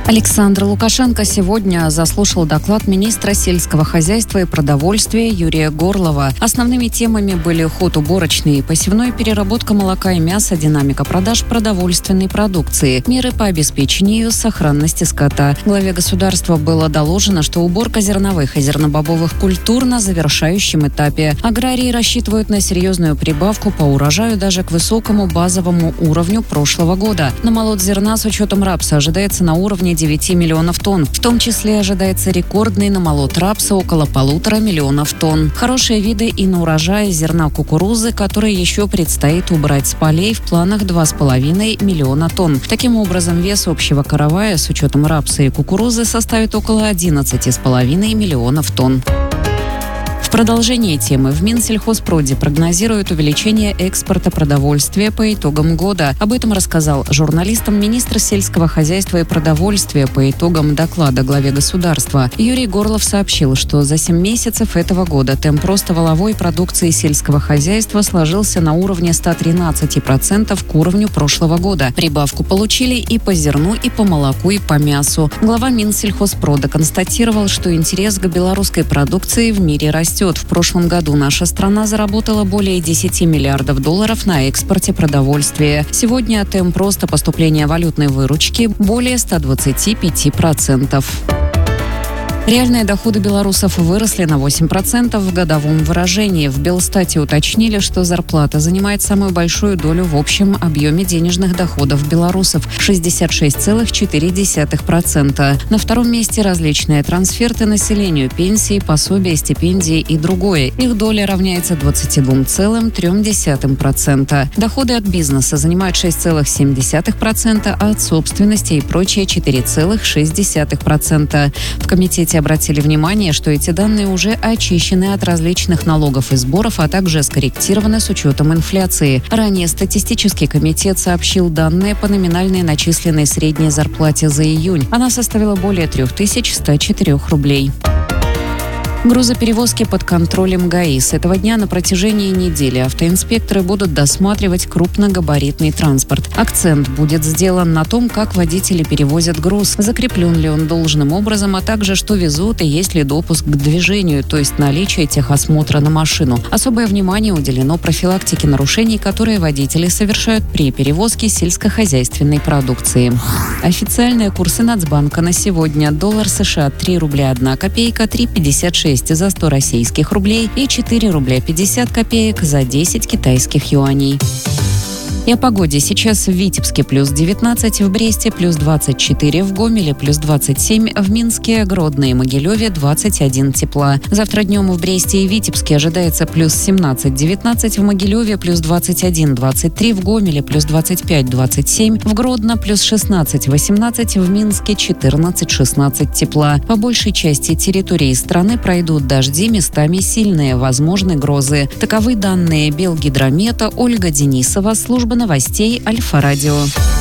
Александр Лукашенко сегодня заслушал доклад министра сельского хозяйства и продовольствия Юрия Горлова. Основными темами были ход уборочной и посевной, переработка молока и мяса, динамика продаж продовольственной продукции, меры по обеспечению сохранности скота. Главе государства было доложено, что уборка зерновых и зернобобовых культур на завершающем этапе. Аграрии рассчитывают на серьезную прибавку по урожаю даже к высокому базовому уровню прошлого года. Намолот зерна с учетом рапса ожидается на уровне 9 миллионов тонн. В том числе ожидается рекордный намолот рапса около 1,5 миллионов тонн. Хорошие виды и на урожай зерна кукурузы, которые еще предстоит убрать с полей, в планах 2,5 миллиона тонн. Таким образом, вес общего каравая с учетом рапса и кукурузы составит около 11,5 миллионов тонн. В продолжение темы в Минсельхозпроде прогнозируют увеличение экспорта продовольствия по итогам года. Об этом рассказал журналистам министр сельского хозяйства и продовольствия по итогам доклада главе государства. Юрий Горлов сообщил, что за 7 месяцев этого года темп роста валовой продукции сельского хозяйства сложился на уровне 113% к уровню прошлого года. Прибавку получили и по зерну, и по молоку, и по мясу. Глава Минсельхозпрода констатировал, что интерес к белорусской продукции в мире растет. В прошлом году наша страна заработала более 10 миллиардов долларов на экспорте продовольствия. Сегодня темп роста поступления валютной выручки более 125%. Реальные доходы белорусов выросли на 8% в годовом выражении. В Белстате уточнили, что зарплата занимает самую большую долю в общем объеме денежных доходов белорусов – 66,4%. На втором месте различные трансферты населению, пенсии, пособия, стипендии и другое. Их доля равняется 22,3%. Доходы от бизнеса занимают 6,7%, а от собственности и прочее – 4,6%. В комитете обратили внимание, что эти данные уже очищены от различных налогов и сборов, а также скорректированы с учетом инфляции. Ранее статистический комитет сообщил данные по номинальной начисленной средней зарплате за июнь. Она составила более 3104 рублей. Грузоперевозки под контролем ГАИ. С этого дня на протяжении недели автоинспекторы будут досматривать крупногабаритный транспорт. Акцент будет сделан на том, как водители перевозят груз, закреплен ли он должным образом, а также что везут и есть ли допуск к движению, то есть наличие техосмотра на машину. Особое внимание уделено профилактике нарушений, которые водители совершают при перевозке сельскохозяйственной продукции. Официальные курсы Нацбанка на сегодня: доллар США 3 рубля 1 копейка, 3,56 за 100 российских рублей и 4 рубля 50 копеек за 10 китайских юаней. И о погоде. Сейчас в Витебске плюс 19, в Бресте плюс 24, в Гомеле плюс 27, в Минске, Гродно и Могилеве 21 тепла. Завтра днем в Бресте и Витебске ожидается плюс 17-19, в Могилеве плюс 21-23, в Гомеле плюс 25-27, в Гродно плюс 16-18, в Минске 14-16 тепла. По большей части территории страны пройдут дожди, местами сильные, возможны грозы. Таковы данные Белгидромета. Ольга Денисова, служба новостей Альфа-Радио.